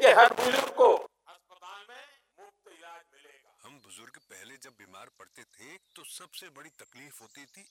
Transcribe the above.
के हर बुजुर्ग को अस्पताल में मुफ्त इलाज मिलेगा। हम बुजुर्ग पहले जब बीमार पड़ते थे तो सबसे बड़ी तकलीफ होती थी